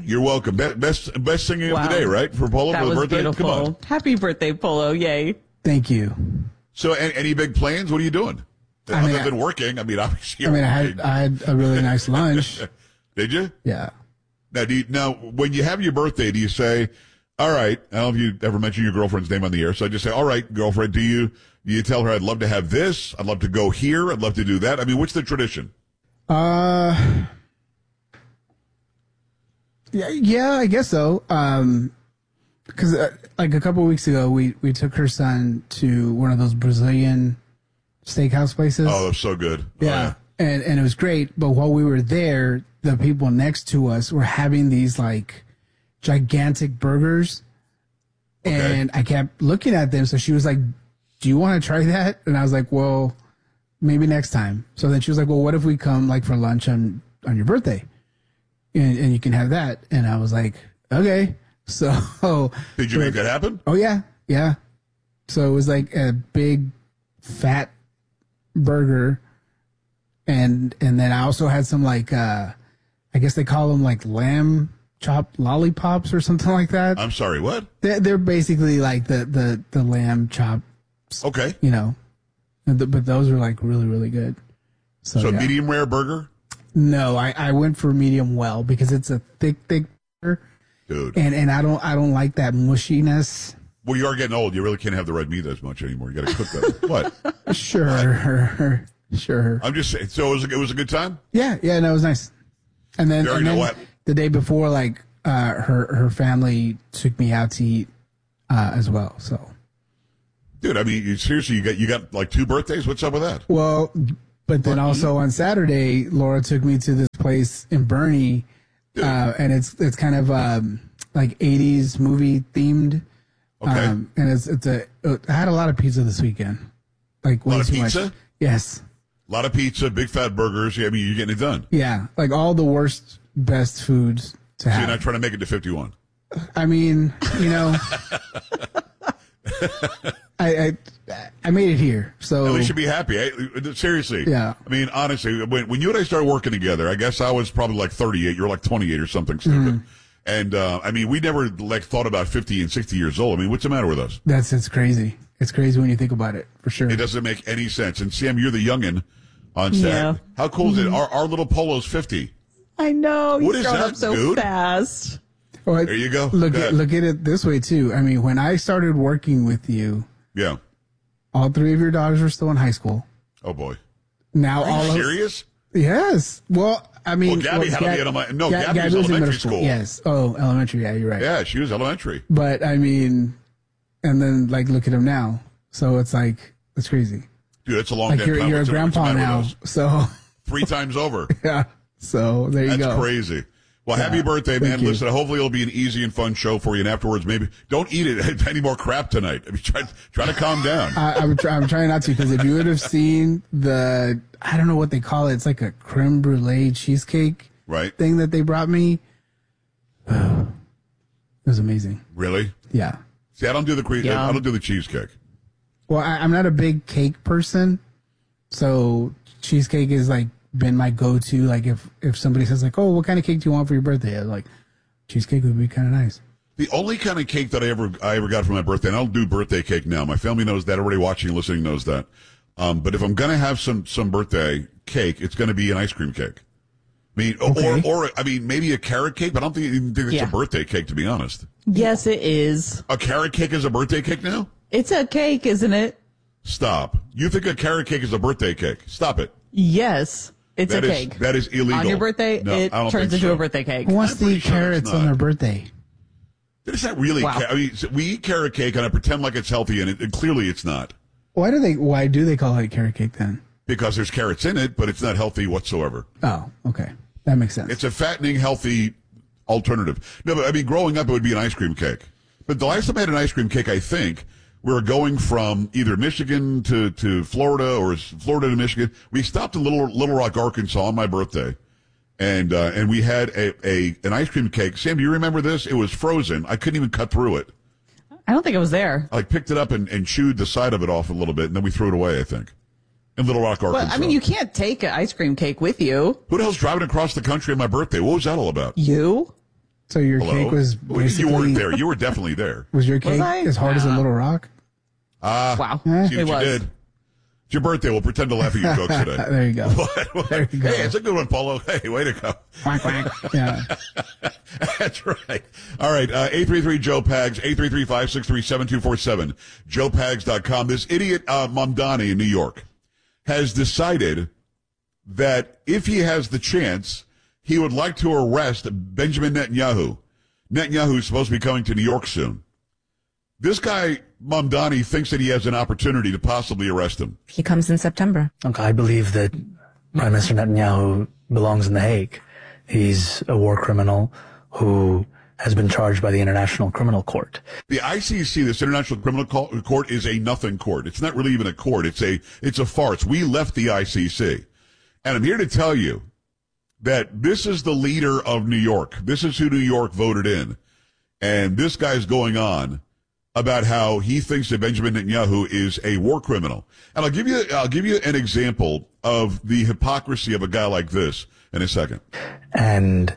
You're welcome. Best singing of the day, right? For Polo That for the was birthday? beautiful. Come on. Happy birthday, Polo. Yay. Thank you. So, any big plans? What are you doing? Other than working. I mean, obviously. I had a really nice lunch. Did you? Yeah. Now, when you have your birthday, do you say, all right, I don't know if you ever mentioned your girlfriend's name on the air, so I just say, all right, girlfriend, do you tell her I'd love to have this, I'd love to go here, I'd love to do that? I mean, what's the tradition? Yeah, I guess so. Because like a couple of weeks ago, we took her son to one of those Brazilian steakhouse places. Oh, that's so good. Yeah. And it was great. But while we were there, the people next to us were having these like gigantic burgers. Okay. And I kept looking at them. So she was like, do you want to try that? And I was like, well, maybe next time. So then she was like, well, what if we come like for lunch on your birthday? And you can have that. And I was like, okay. So did you make that happen? Oh yeah. Yeah. So it was like a big fat burger. And then I also had some like, I guess they call them like lamb chop lollipops or something like that. I'm sorry, what? They're basically like the lamb chops. Okay. You know, but those were like really, really good. So yeah. Medium rare burger? No, I went for medium well because it's a thick burger. Dude. And I don't like that mushiness. Well, you are getting old. You really can't have the red meat as much anymore. You got to cook that. What? Sure. Sure. I'm just saying. So it was a good time? Yeah, no, it was nice. And then, the day before, like, her family took me out to eat, as well, so. Dude, I mean, seriously, you got like 2 birthdays? What's up with that? Well, but then also on Saturday, Laura took me to this place in Bernie, and it's kind of, like 80s movie themed. Okay. And I had a lot of pizza this weekend. Like, a lot of too pizza? much. Yes. A lot of pizza, big fat burgers. Yeah, I mean, you're getting it done. Yeah, like all the worst, best foods to have. So you're not trying to make it to 51? I mean, you know, I made it here, so at least you should be happy. Seriously. Yeah. I mean, honestly, when you and I started working together, I guess I was probably like 38. You were like 28 or something stupid. Mm-hmm. And I mean, we never like thought about 50 and 60 years old. I mean, what's the matter with us? It's crazy. It's crazy when you think about it, for sure. It doesn't make any sense. And Sam, you're the youngin' on set. Yeah. How cool is it? Our little Polo's 50. I know. What He's is grown that, up so dude? fast. Well, there you go. Look at it this way too. I mean, when I started working with you, yeah, all 3 of your daughters were still in high school. Oh boy. Now Are you serious? Yes. Well, I mean, Gabby had to be Gabby was elementary school. Yes. Oh, elementary. Yeah, you're right. Yeah, she was elementary. But I mean, and then like look at him now. So it's like it's crazy. Dude, it's a long like time. You're a grandpa now. So 3 times over. Yeah. So there you go. That's crazy. Well, happy birthday, man. Listen, hopefully it'll be an easy and fun show for you. And afterwards, maybe don't eat any more crap tonight. I mean, try to calm down. I'm trying not to, because if you would have seen I don't know what they call it. It's like a creme brulee cheesecake thing that they brought me. It was amazing. Really? Yeah. See, I don't do the cheesecake. Well, I'm not a big cake person. So cheesecake is like been my go-to. Like if somebody says like, oh, what kind of cake do you want for your birthday? I'm like, cheesecake would be kind of nice. The only kind of cake that I ever got for my birthday, and I don't do birthday cake now. My family knows that. Everybody watching and listening knows that. But if I'm going to have some birthday cake, it's going to be an ice cream cake. I mean, or I mean, maybe a carrot cake, but I don't think it's a birthday cake, to be honest. Yes, it is. A carrot cake is a birthday cake now? It's a cake, isn't it? Stop. You think a carrot cake is a birthday cake? Stop it. Yes. It's a cake. That is illegal. On your birthday, no, it turns into a birthday cake. Who wants to eat carrots on their birthday? Is that really? Wow. I mean, we eat carrot cake and I pretend like it's healthy, and clearly it's not. Why do they call it carrot cake then? Because there's carrots in it, but it's not healthy whatsoever. Oh, okay. That makes sense. It's a fattening, healthy alternative. No, but I mean, growing up, it would be an ice cream cake. But the last time I had an ice cream cake, I think, we were going from either Michigan to Florida or Florida to Michigan. We stopped in Little Rock, Arkansas on my birthday. And we had an ice cream cake. Sam, do you remember this? It was frozen. I couldn't even cut through it. I don't think it was there. I picked it up and chewed the side of it off a little bit, and then we threw it away, I think. In Little Rock, Arkansas. Well, I mean, you can't take an ice cream cake with you. Who the hell's driving across the country on my birthday? What was that all about? You? So your Hello? cake was You basically... weren't there. You were definitely there. Was your cake I? as hard as a little rock? Wow. See what It you was. did. It's your birthday. We'll pretend to laugh at your jokes today. There you go. What? There you go. Hey, it's a good one, Paulo. Hey, way to go. Quack, quack. Yeah. That's right. All right. 833-JOE-PAGS, 833-563-7247, joepags.com. This idiot, Mamdani in New York has decided that if he has the chance, he would like to arrest Benjamin Netanyahu. Netanyahu is supposed to be coming to New York soon. This guy, Mamdani, thinks that he has an opportunity to possibly arrest him. He comes in September. Look, I believe that Prime Minister Netanyahu belongs in The Hague. He's a war criminal who has been charged by the International Criminal Court. The ICC, this International Criminal Court, is a nothing court. It's not really even a court. It's a farce. We left the ICC. And I'm here to tell you that this is the leader of New York. This is who New York voted in. And this guy's going on about how he thinks that Benjamin Netanyahu is a war criminal. And I'll give you an example of the hypocrisy of a guy like this in a second. And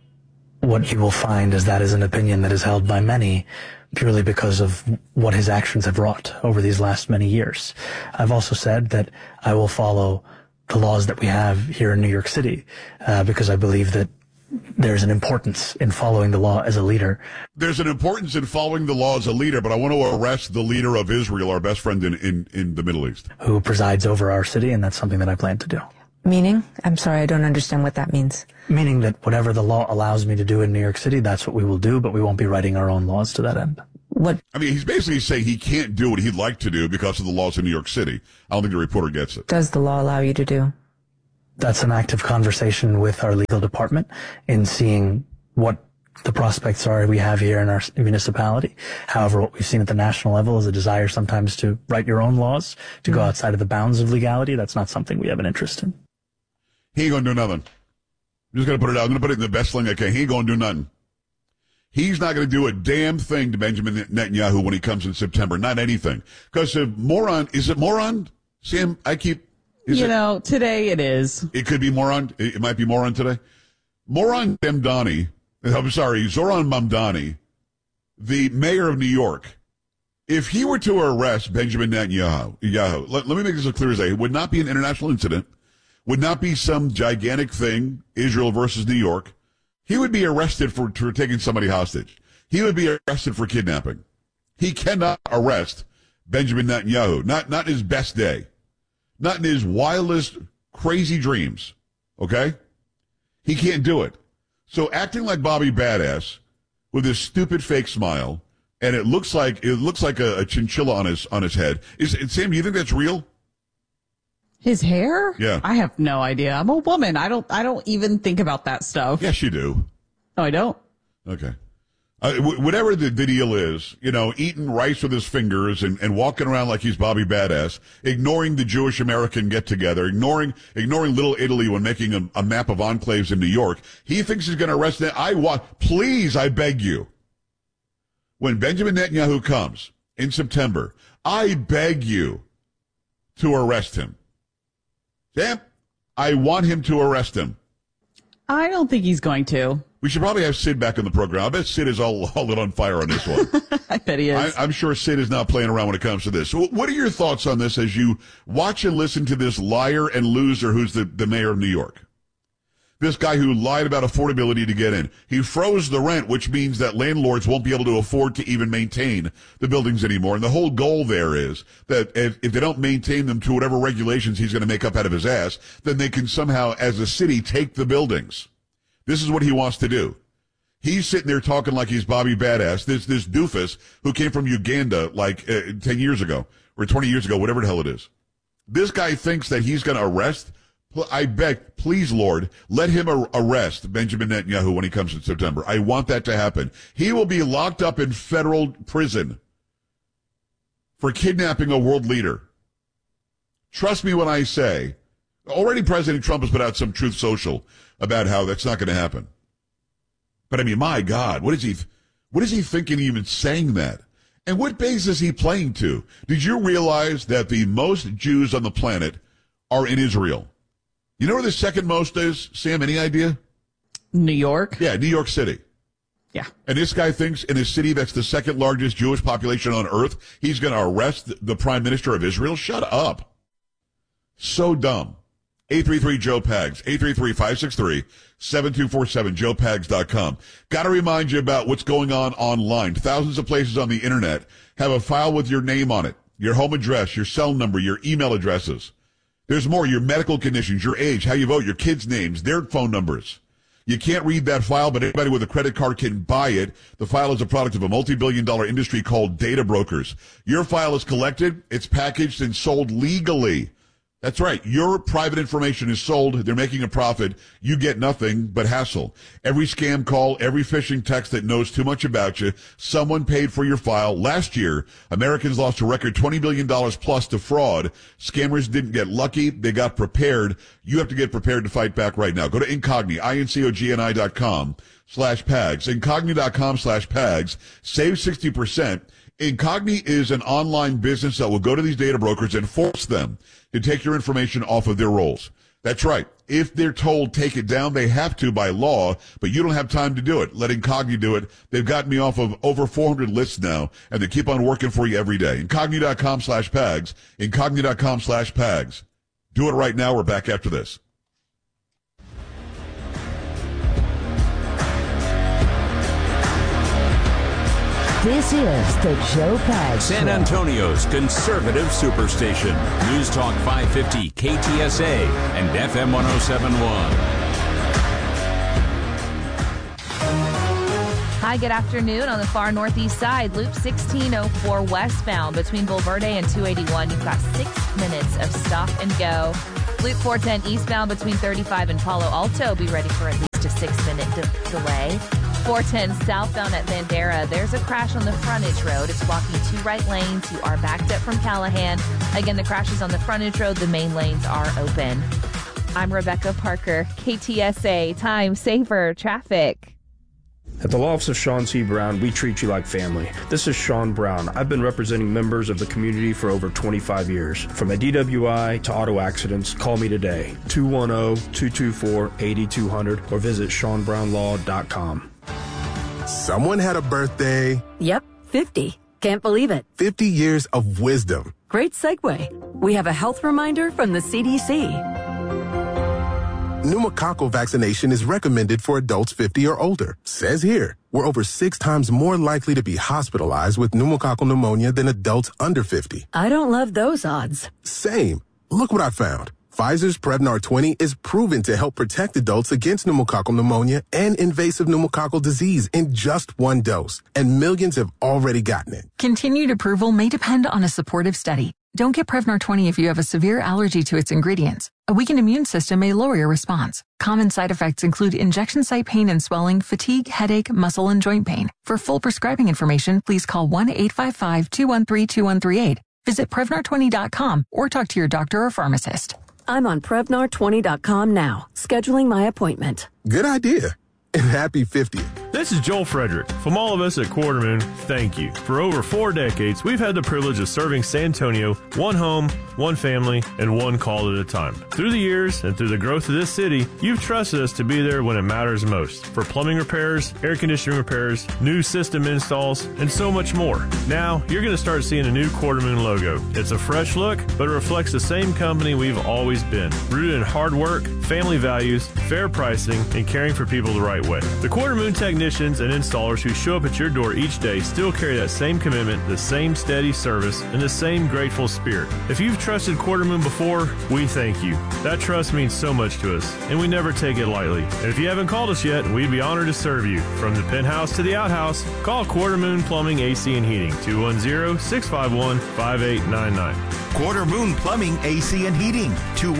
what you will find is that is an opinion that is held by many purely because of what his actions have wrought over these last many years. I've also said that I will follow the laws that we have here in New York City because I believe that there's an importance in following the law as a leader. There's an importance in following the law as a leader, but I want to arrest the leader of Israel, our best friend in the Middle East. Who presides over our city, and that's something that I plan to do. Meaning? I'm sorry, I don't understand what that means. Meaning that whatever the law allows me to do in New York City, that's what we will do, but we won't be writing our own laws to that end. What? I mean, he's basically saying he can't do what he'd like to do because of the laws in New York City. I don't think the reporter gets it. Does the law allow you to do? That's an active conversation with our legal department in seeing what the prospects are we have here in our municipality. However, what we've seen at the national level is a desire sometimes to write your own laws, to go outside of the bounds of legality. That's not something we have an interest in. He ain't going to do nothing. I'm just going to put it out. I'm going to put it in the best sling I can. He ain't going to do nothing. He's not going to do a damn thing to Benjamin Netanyahu when he comes in September. Not anything. Because moron, is it moron? Sam, Today it is. It could be moron. It might be moron today. Zoran Mamdani, the mayor of New York, if he were to arrest Benjamin Netanyahu, let me make this as clear as day. It would not be an international incident, would not be some gigantic thing, Israel versus New York. He would be arrested for taking somebody hostage. He would be arrested for kidnapping. He cannot arrest Benjamin Netanyahu, not in his best day. Not in his wildest, crazy dreams. Okay? He can't do it. So acting like Bobby Badass with his stupid fake smile, and it looks like a chinchilla on his head. Sam, do you think that's real? His hair? Yeah. I have no idea. I'm a woman. I don't even think about that stuff. Yes, you do. No, I don't. Okay. Whatever the deal is, eating rice with his fingers and walking around like he's Bobby Badass, ignoring the Jewish American get together, ignoring Little Italy when making a map of enclaves in New York. He thinks he's going to arrest them. Please, I beg you. When Benjamin Netanyahu comes in September, I beg you to arrest him. Sam, I want him to arrest him. I don't think he's going to. We should probably have Sid back in the program. I bet Sid is all lit on fire on this one. I bet he is. I'm sure Sid is not playing around when it comes to this. So what are your thoughts on this as you watch and listen to this liar and loser who's the mayor of New York? This guy who lied about affordability to get in. He froze the rent, which means that landlords won't be able to afford to even maintain the buildings anymore. And the whole goal there is that if they don't maintain them to whatever regulations he's going to make up out of his ass, then they can somehow, as a city, take the buildings. This is what he wants to do. He's sitting there talking like he's Bobby Badass, this doofus who came from Uganda like 10 years ago or 20 years ago, whatever the hell it is. This guy thinks that he's going to arrest. I beg, please, Lord, let him arrest Benjamin Netanyahu when he comes in September. I want that to happen. He will be locked up in federal prison for kidnapping a world leader. Trust me when I say, already President Trump has put out some Truth Social about how that's not going to happen. But I mean, my God, what is he thinking even saying that? And what base is he playing to? Did you realize that the most Jews on the planet are in Israel? You know where the second most is, Sam? Any idea? New York? Yeah, New York City. Yeah. And this guy thinks in a city that's the second largest Jewish population on earth, he's going to arrest the prime minister of Israel? Shut up. So dumb. 833-JOE-PAGS, 833-563-7247, joepags.com. Got to remind you about what's going on online. Thousands of places on the internet have a file with your name on it, your home address, your cell number, your email addresses. There's more, your medical conditions, your age, how you vote, your kids' names, their phone numbers. You can't read that file, but anybody with a credit card can buy it. The file is a product of a multi-billion-dollar industry called data brokers. Your file is collected, it's packaged, and sold legally. That's right. Your private information is sold. They're making a profit. You get nothing but hassle. Every scam call, every phishing text that knows too much about you, someone paid for your file. Last year, Americans lost a record $20 billion plus to fraud. Scammers didn't get lucky. They got prepared. You have to get prepared to fight back right now. Go to Incogni, incogni.com/PAGS. Incogni.com/PAGS. Save 60%. Incogni is an online business that will go to these data brokers and force them to take your information off of their rolls. That's right. If they're told take it down, they have to by law, but you don't have time to do it. Let Incogni do it. They've gotten me off of over 400 lists now, and they keep on working for you every day. Incogni.com/PAGS. Incogni.com/PAGS. Do it right now. We're back after this. This is the Joe Pags San Show. Antonio's conservative superstation. News Talk 550 KTSA and FM 1071. Hi, good afternoon. On the far northeast side, Loop 1604 westbound between Bulverde and 281. You've got 6 minutes of stop and go. Loop 410 eastbound between 35 and Palo Alto. Be ready for at least a 6-minute delay. 410 southbound at Bandera, there's a crash on the frontage road. It's blocking 2 right lanes. You are backed up from Callahan. Again, the crash is on the frontage road. The main lanes are open. I'm Rebecca Parker, KTSA, Time Saver Traffic. At the Law Office of Sean C. Brown, we treat you like family. This is Sean Brown. I've been representing members of the community for over 25 years. From a DWI to auto accidents, call me today, 210-224-8200, or visit SeanBrownLaw.com. Someone had a birthday. Yep, 50. Can't believe it. 50 years of wisdom. Great segue. We have a health reminder from the CDC. Pneumococcal vaccination is recommended for adults 50 or older. Says here, we're over 6 times more likely to be hospitalized with pneumococcal pneumonia than adults under 50. I don't love those odds. Same. Look what I found. Pfizer's Prevnar 20 is proven to help protect adults against pneumococcal pneumonia and invasive pneumococcal disease in just 1 dose, and millions have already gotten it. Continued approval may depend on a supportive study. Don't get Prevnar 20 if you have a severe allergy to its ingredients. A weakened immune system may lower your response. Common side effects include injection site pain and swelling, fatigue, headache, muscle, and joint pain. For full prescribing information, please call 1-855-213-2138. Visit Prevnar20.com or talk to your doctor or pharmacist. I'm on Prevnar20.com now, scheduling my appointment. Good idea. And happy 50th. This is Joel Frederick. From all of us at Quartermoon, thank you. For over 4 decades, we've had the privilege of serving San Antonio, one home, one family, and one call at a time. Through the years and through the growth of this city, you've trusted us to be there when it matters most. For plumbing repairs, air conditioning repairs, new system installs, and so much more. Now, you're going to start seeing a new Quartermoon logo. It's a fresh look, but it reflects the same company we've always been. Rooted in hard work, family values, fair pricing, and caring for people the right way. The Quartermoon technicians and installers who show up at your door each day still carry that same commitment, the same steady service, and the same grateful spirit. If you've trusted Quartermoon before, we thank you. That trust means so much to us, and we never take it lightly. And if you haven't called us yet, we'd be honored to serve you. From the penthouse to the outhouse, call Quartermoon Plumbing, AC, and Heating, 210-651-5899. Quartermoon Plumbing, AC, and Heating,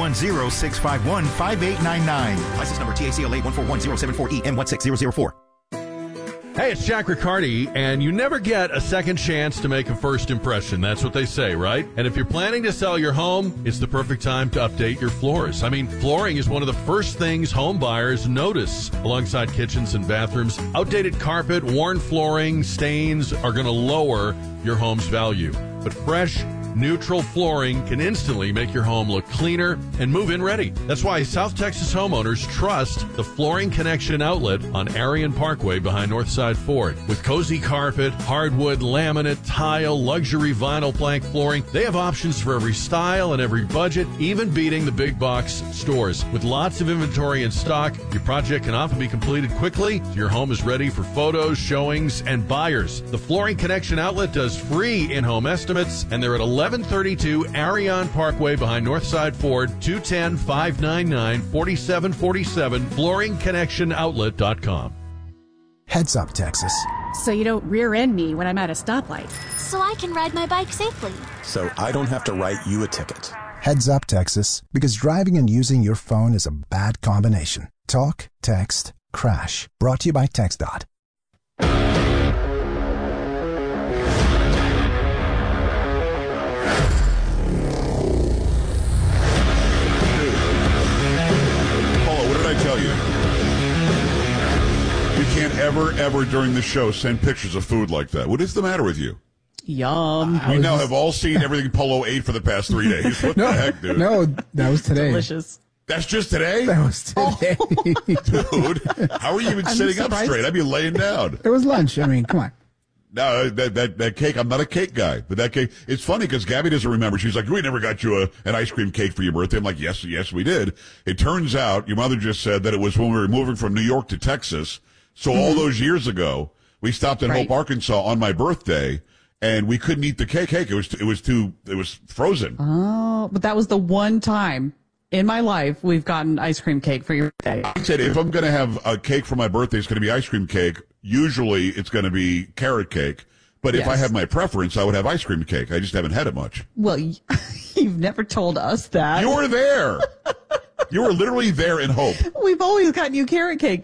210-651-5899. License number TACLA 141-074-EM16004. Hey, it's Jack Riccardi, and you never get a second chance to make a first impression. That's what they say, right? And if you're planning to sell your home, it's the perfect time to update your floors. I mean, flooring is one of the first things home buyers notice alongside kitchens and bathrooms. Outdated carpet, worn flooring, stains are going to lower your home's value. But fresh, neutral flooring can instantly make your home look cleaner and move-in ready. That's why South Texas homeowners trust the Flooring Connection outlet on Arion Parkway behind Northside Ford. With cozy carpet, hardwood, laminate, tile, luxury vinyl plank flooring, they have options for every style and every budget, even beating the big box stores. With lots of inventory in stock, your project can often be completed quickly, so your home is ready for photos, showings, and buyers. The Flooring Connection outlet does free in-home estimates, and they're at 1132 Arion Parkway behind Northside Ford, 210-599-4747, flooringconnectionoutlet.com. Heads up, Texas. So you don't rear end me when I'm at a stoplight. So I can ride my bike safely. So I don't have to write you a ticket. Heads up, Texas, because driving and using your phone is a bad combination. Talk, text, crash. Brought to you by TxDOT. Paula, what did I tell you? You can't ever during the show send pictures of food like that. What is the matter with you? Yum. We now have all seen everything Polo ate for the past 3 days. What the heck, dude? No, that was today. Delicious. That's just today? That was today. Dude, how are you even sitting up straight? I'd be laying down. It was lunch. I mean, come on. No, that cake, I'm not a cake guy, but that cake, it's funny because Gabby doesn't remember. She's like, we never got you an ice cream cake for your birthday. I'm like, yes, we did. It turns out your mother just said that it was when we were moving from New York to Texas. So all those years ago, we stopped in Hope, Arkansas on my birthday. And we couldn't eat the cake. It was frozen. Oh, but that was the one time in my life we've gotten ice cream cake for your birthday. I said, if I'm going to have a cake for my birthday, it's going to be ice cream cake. Usually it's going to be carrot cake. But if I have my preference, I would have ice cream cake. I just haven't had it much. Well, you've never told us that. You were there. You were literally there in Hope. We've always gotten you carrot cake